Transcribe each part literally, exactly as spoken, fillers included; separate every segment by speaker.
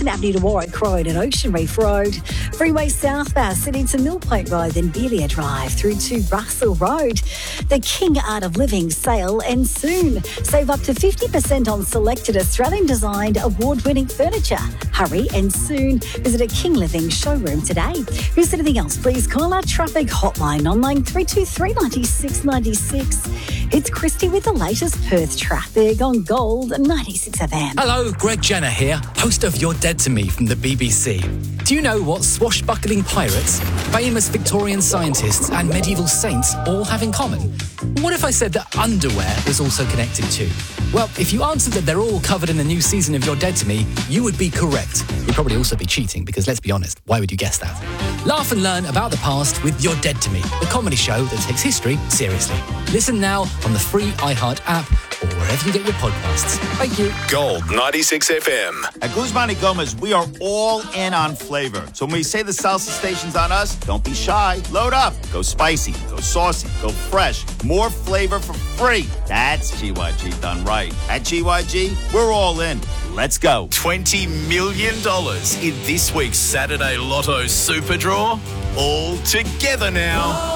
Speaker 1: Wellington Avenue to Warwick Road and Ocean Reef Road. Freeway southbound Sydney to Mill Point Road, then Belia Drive through to Russell Road. The King Art of Living sale ends soon. Save up to fifty percent on selected Australian-designed award-winning furniture. Hurry and soon. Visit a King Living showroom today. If there's anything else, please call our traffic hotline on line three two three, nine six nine six. It's Christy with the latest Perth traffic on Gold ninety-six F M.
Speaker 2: Hello, Greg Jenner here, host of You're Dead to Me from the B B C. Do you know what swashbuckling pirates, famous Victorian scientists and medieval saints all have in common? What if I said that underwear was also connected too? Well, if you answered that they're all covered in the new season of You're Dead to Me, you would be correct. You'd probably also be cheating because, let's be honest, why would you guess that? Laugh and learn about the past with You're Dead to Me, the comedy show that takes history seriously. Listen now on the free iHeart app or wherever you get your podcasts. Thank you.
Speaker 3: Gold ninety-six F M.
Speaker 4: At Guzman y Gomez, we are all in on flavor. So when we say the salsa station's on us, don't be shy. Load up. Go spicy. Go saucy. Go fresh. More flavor for free. That's G Y G done right. At G Y G, we're all in. Let's go.
Speaker 3: twenty million dollars in this week's Saturday Lotto Super Draw. All together now.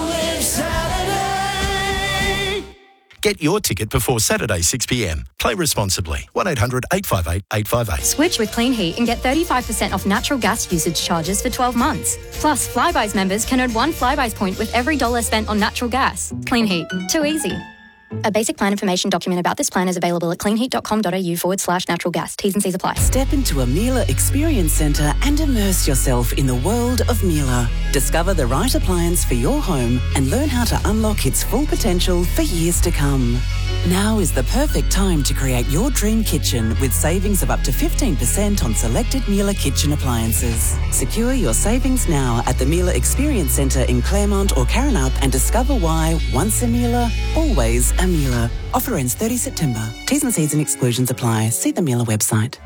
Speaker 3: Get your ticket before Saturday, six p m. Play responsibly. one eight hundred eight five eight eight five eight.
Speaker 5: Switch with Clean Heat and get thirty-five percent off natural gas usage charges for twelve months. Plus, Flybuys members can earn one Flybuys point with every dollar spent on natural gas. Clean Heat. Too easy. A basic plan information document about this plan is available at cleanheat.com.au forward slash natural gas. T's and C's apply.
Speaker 6: Step into a Miele Experience Centre and immerse yourself in the world of Miele. Discover the right appliance for your home and learn how to unlock its full potential for years to come. Now is the perfect time to create your dream kitchen with savings of up to fifteen percent on selected Miele kitchen appliances. Secure your savings now at the Miele Experience Centre in Claremont or Karrinyup and discover why once a Miele, always a Miele. Offer ends thirtieth September. T's and C's and exclusions apply. See the Miele website.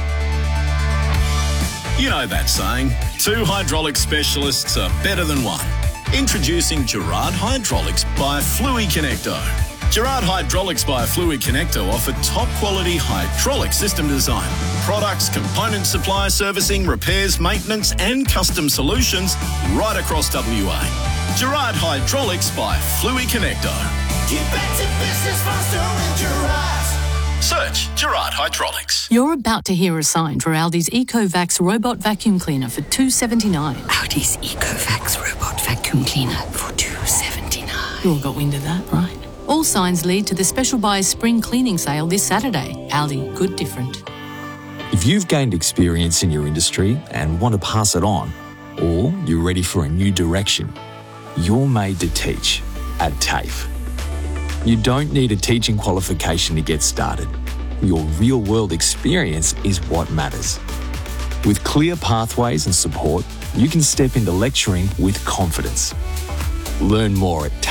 Speaker 7: You know that saying, two hydraulic specialists are better than one. Introducing Gerard Hydraulics by Fluid Connecto. Gerard Hydraulics by Fluid Connecto offer top-quality hydraulic system design, products, component supply, servicing, repairs, maintenance and custom solutions right across W A. Gerard Hydraulics by Fluid Connecto.
Speaker 8: Get back to business faster with Gerard.
Speaker 7: Search Gerard Hydraulics.
Speaker 9: You're about to hear a sign for Aldi's EcoVax robot vacuum cleaner for two dollars seventy-nine.
Speaker 10: Aldi's EcoVax robot vacuum cleaner for two dollars seventy-nine.
Speaker 9: You all got wind of that, right? All signs lead to the Special Buys Spring Cleaning Sale this Saturday. Aldi, good different.
Speaker 11: If you've gained experience in your industry and want to pass it on, or you're ready for a new direction, you're made to teach at TAFE. You don't need a teaching qualification to get started. Your real-world experience is what matters. With clear pathways and support, you can step into lecturing with confidence. Learn more at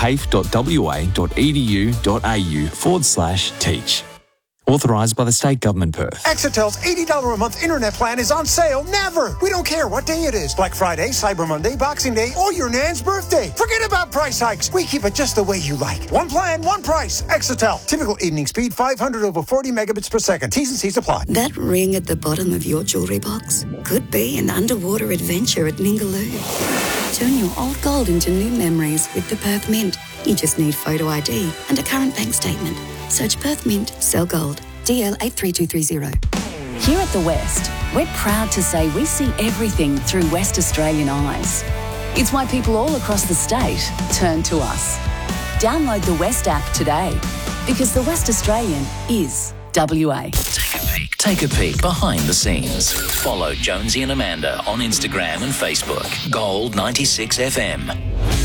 Speaker 11: tafe.wa.edu.au forward slash teach. Authorised by the State Government Perth.
Speaker 12: Exetel's eighty dollars a month internet plan is on sale never. We don't care what day it is. Black Friday, Cyber Monday, Boxing Day, or your nan's birthday. Forget about price hikes. We keep it just the way you like. One plan, one price. Exetel. Typical evening speed, five hundred over forty megabits per second. T's and C's apply.
Speaker 10: That ring at the bottom of your jewellery box could be an underwater adventure at Ningaloo. Turn your old gold into new memories with the Perth Mint. You just need photo I D and a current bank statement. Search Perth Mint, sell gold. D L eight three two three zero.
Speaker 13: Here at The West, we're proud to say we see everything through West Australian eyes. It's why people all across the state turn to us. Download the West app today, because the West Australian is W A.
Speaker 14: Take a peek. Take a peek behind the scenes. Follow Jonesy and Amanda on Instagram and Facebook. Gold ninety-six F M.